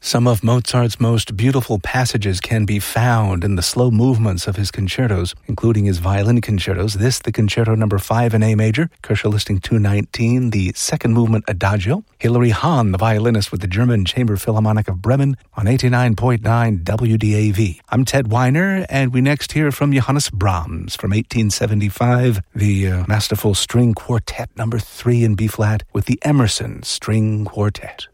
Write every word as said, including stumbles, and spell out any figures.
Some of Mozart's most beautiful passages can be found in the slow movements of his concertos, including his violin concertos. This, the Concerto Number five in A major, Kershaw Listing two nineteen, the second movement Adagio. Hilary Hahn, the violinist with the German Chamber Philharmonic of Bremen, on eighty-nine point nine W D A V. I'm Ted Weiner, and we next hear from Johannes Brahms from eighteen seventy-five, the uh, masterful string quartet number three in B-flat with the Emerson String Quartet.